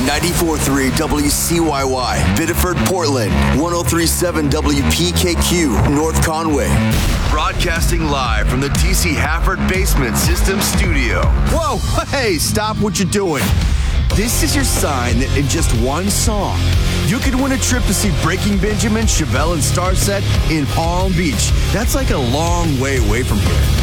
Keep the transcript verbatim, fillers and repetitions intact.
ninety-four point three W C Y Y, Biddeford, Portland, one oh three point seven W P K Q, North Conway. Broadcasting live from the T C Hafford Basement System Studio. Whoa, hey, stop what you're doing. This is your sign that in just one song, you could win a trip to see Breaking Benjamin, Chevelle, and Starset in Palm Beach. That's like a long way away from here.